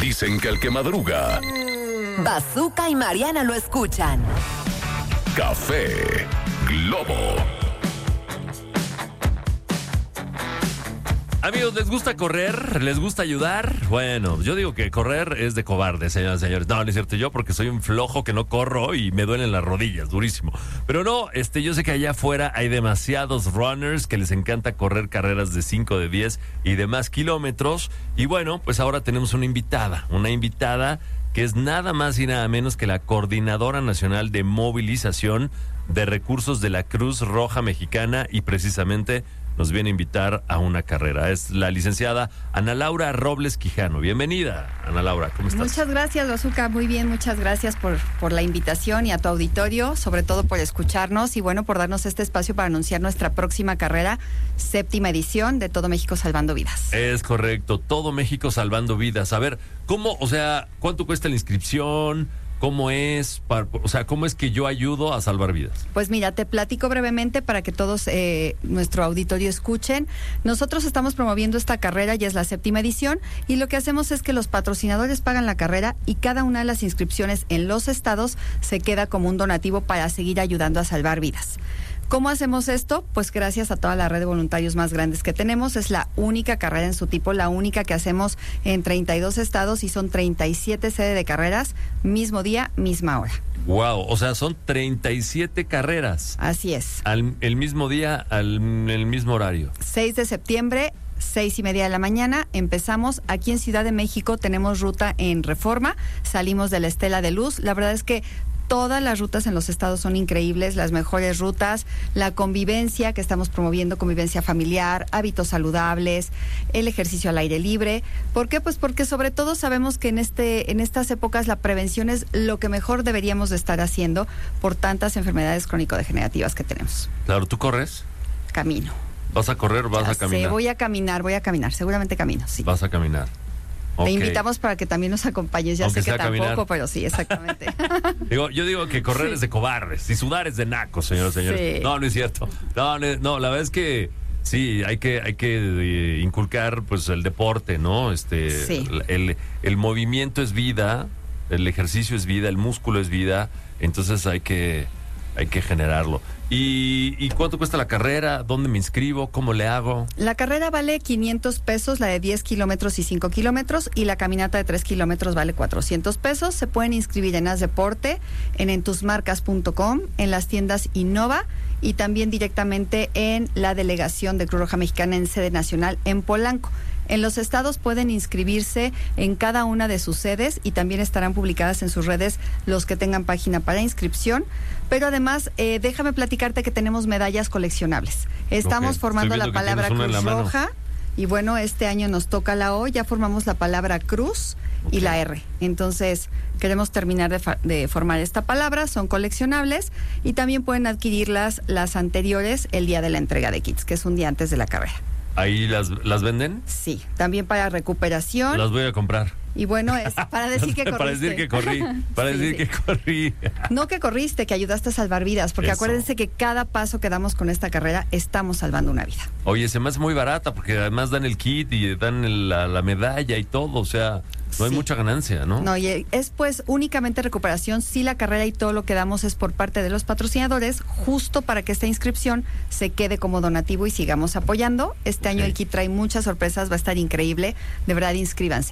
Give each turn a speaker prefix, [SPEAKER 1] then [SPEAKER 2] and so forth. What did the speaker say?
[SPEAKER 1] Dicen que el que madruga...
[SPEAKER 2] Bazooka y Mariana lo escuchan.
[SPEAKER 1] Café Globo.
[SPEAKER 3] Amigos, ¿les gusta correr? ¿Les gusta ayudar? Bueno, yo digo que correr es de cobardes, señoras y señores. No, no es cierto, yo porque soy un flojo que no corro y me duelen las rodillas, durísimo. Pero no, yo sé que allá afuera hay demasiados runners que les encanta correr carreras de 5, de 10 y de más kilómetros. Y bueno, pues ahora tenemos una invitada que es nada más y nada menos que la Coordinadora Nacional de Movilización de Recursos de la Cruz Roja Mexicana, y precisamente nos viene a invitar a una carrera. Es la licenciada Ana Laura Robles Quijano. Bienvenida, Ana Laura, ¿cómo estás?
[SPEAKER 4] Muchas gracias, Bazooka. Muy bien, muchas gracias por la invitación y a tu auditorio, sobre todo por escucharnos y bueno, por darnos este espacio para anunciar nuestra próxima carrera, 7ª edición de Todo México Salvando Vidas.
[SPEAKER 3] Es correcto, Todo México Salvando Vidas. A ver, ¿cuánto cuesta la inscripción? ¿Cómo es? ¿Cómo es que yo ayudo a salvar vidas?
[SPEAKER 4] Pues mira, te platico brevemente para que todos nuestro auditorio escuchen. Nosotros estamos promoviendo esta carrera, ya es la 7ª edición, y lo que hacemos es que los patrocinadores pagan la carrera y cada una de las inscripciones en los estados se queda como un donativo para seguir ayudando a salvar vidas. ¿Cómo hacemos esto? Pues gracias a toda la red de voluntarios más grandes que tenemos. Es la única carrera en su tipo, la única que hacemos en 32 estados y son 37 sedes de carreras, mismo día, misma hora.
[SPEAKER 3] Wow, o sea, son 37 carreras.
[SPEAKER 4] Así es.
[SPEAKER 3] El mismo día, el mismo horario.
[SPEAKER 4] 6 de septiembre, 6:30 de la mañana, empezamos. Aquí en Ciudad de México tenemos ruta en Reforma, salimos de la Estela de Luz. La verdad es que todas las rutas en los estados son increíbles, las mejores rutas, la convivencia que estamos promoviendo, convivencia familiar, hábitos saludables, el ejercicio al aire libre. ¿Por qué? Pues porque sobre todo sabemos que en estas épocas la prevención es lo que mejor deberíamos de estar haciendo por tantas enfermedades crónico-degenerativas que tenemos.
[SPEAKER 3] Claro, ¿tú corres?
[SPEAKER 4] Camino.
[SPEAKER 3] ¿Vas a correr o vas a caminar?
[SPEAKER 4] Voy a caminar, seguramente camino, sí.
[SPEAKER 3] Vas a caminar.
[SPEAKER 4] Te invitamos para que también nos acompañes. Ya sé que tampoco, caminar. Pero sí, exactamente.
[SPEAKER 3] Yo digo que correr es de cobardes y sudar es de nacos, señores. Sí. No es cierto. No, la verdad es que sí, hay que inculcar pues el deporte, ¿no?
[SPEAKER 4] Sí.
[SPEAKER 3] El movimiento es vida, el ejercicio es vida, el músculo es vida, entonces hay que generarlo. ¿Y cuánto cuesta la carrera? ¿Dónde me inscribo? ¿Cómo le hago?
[SPEAKER 4] La carrera vale 500 pesos, la de 10 kilómetros y 5 kilómetros, y la caminata de 3 kilómetros vale 400 pesos. Se pueden inscribir en Asdeporte, en entusmarcas.com, en las tiendas Innova y también directamente en la delegación de Cruz Roja Mexicana en sede nacional en Polanco. En los estados pueden inscribirse en cada una de sus sedes y también estarán publicadas en sus redes los que tengan página para inscripción. Pero además, déjame platicarte que tenemos medallas coleccionables. Estamos formando la palabra Cruz Roja y bueno, este año nos toca la O, ya formamos la palabra Cruz y la R. Entonces, queremos terminar de formar esta palabra, son coleccionables y también pueden adquirirlas las anteriores el día de la entrega de kits, que es un día antes de la carrera.
[SPEAKER 3] ¿Ahí las venden?
[SPEAKER 4] Sí, también para recuperación.
[SPEAKER 3] Las voy a comprar.
[SPEAKER 4] Y bueno, es para decir que corriste.
[SPEAKER 3] Para decir que corrí. Que corrí.
[SPEAKER 4] No que corriste, que ayudaste a salvar vidas, porque acuérdense que cada paso que damos con esta carrera estamos salvando una vida.
[SPEAKER 3] Oye, se me hace muy barata, porque además dan el kit y dan la medalla y todo, o sea, no hay mucha ganancia, ¿no?
[SPEAKER 4] No, y es pues únicamente recuperación. Sí, la carrera y todo lo que damos es por parte de los patrocinadores, justo para que esta inscripción se quede como donativo y sigamos apoyando. Este año el kit trae muchas sorpresas, va a estar increíble. De verdad, inscríbanse.